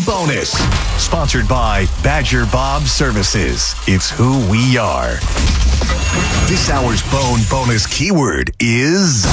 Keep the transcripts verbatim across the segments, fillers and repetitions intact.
Bonus. Sponsored by Badger Bob Services. It's who we are. This hour's Bone Bonus keyword is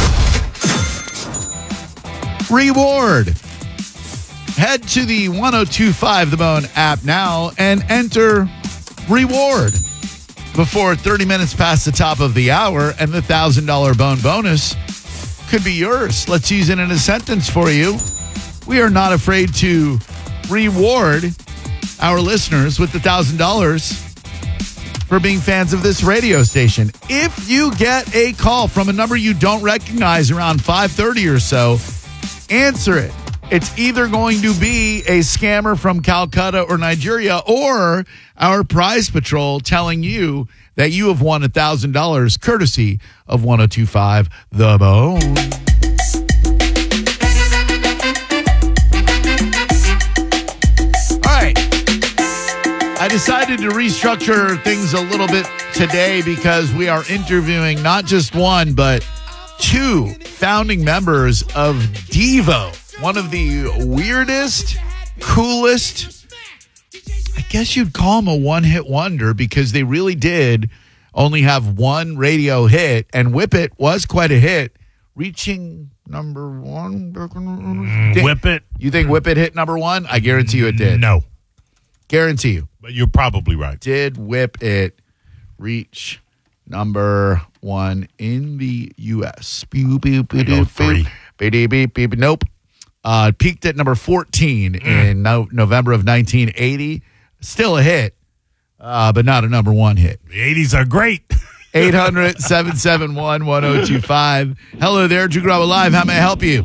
reward. Head to the one oh two point five The Bone app now and enter reward before thirty minutes past the top of the hour, and the one thousand dollars Bone Bonus could be yours. Let's use it in a sentence for you. We are not afraid to reward our listeners with the one thousand dollars for being fans of this radio station. If you get a call from a number you don't recognize around five thirty or so, answer it. It's either going to be a scammer from Calcutta or Nigeria, or our prize patrol telling you that you have won one thousand dollars courtesy of one oh two point five The Bone. All right. I decided to restructure things a little bit today because we are interviewing not just one, but two founding members of Devo. One of the weirdest, coolest, I guess you'd call them a one-hit wonder, because they really did only have one radio hit, and Whip It was quite a hit, reaching number one. Mm, Whip It. You think Whip It hit number one? I guarantee you it did. No. Guarantee you. But you're probably right. Did Whip It reach number one in the U S? Beep, beep, beep, go three. Beep, beep, beep. Nope. Uh, peaked at number fourteen mm. in no- November of nineteen eighty. Still a hit, uh, but not a number one hit. The eighties are great. eight hundred, seven seven one, one oh two five. Hello there, Drew Garabo Live. How may I help you?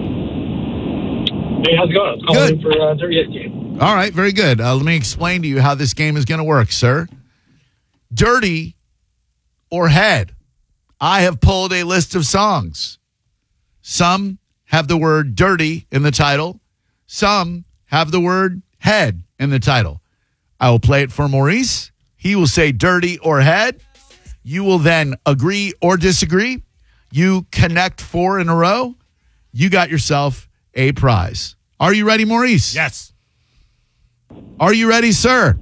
Hey, how's it going? I was calling in for uh, Dirty Hit game. All right, very good. Uh, let me explain to you how this game is going to work, sir. Dirty or head. I have pulled a list of songs. Some have the word dirty in the title. Some have the word head in the title. I will play it for Maurice. He will say dirty or head. You will then agree or disagree. You connect four in a row. You got yourself a prize. Are you ready, Maurice? Yes. Are you ready, sir?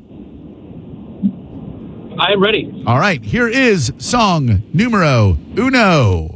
I am ready. All right. Here is song numero uno.